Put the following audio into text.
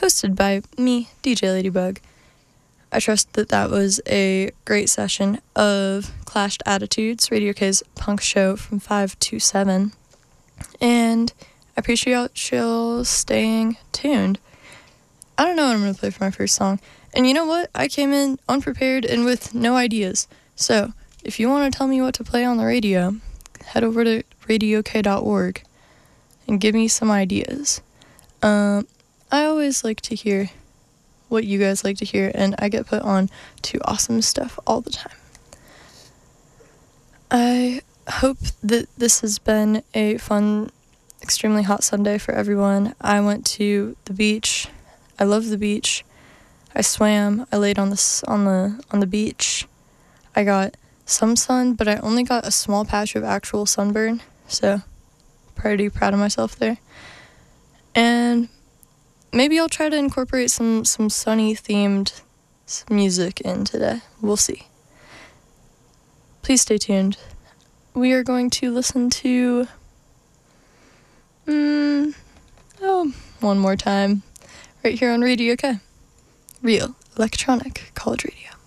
hosted by me, DJ Ladybug. I trust that that was a great session of Clashed Attitudes, Radio K's punk show from 5 to 7. And I appreciate y'all staying tuned. I don't know what I'm going to play for my first song. And you know what? I came in unprepared and with no ideas. So, if you want to tell me what to play on the radio, head over to radiok.org and give me some ideas. I always like to hear what you guys like to hear, and I get put on to awesome stuff all the time. I hope that this has been a fun, extremely hot Sunday for everyone. I went to the beach. I love the beach. I swam. I laid on the beach. I got some sun, but I only got a small patch of actual sunburn, so pretty proud of myself there. And maybe I'll try to incorporate some sunny themed music in today. We'll see. Please stay tuned. We are going to listen to one more time right here on Radio K. Real Electronic College Radio.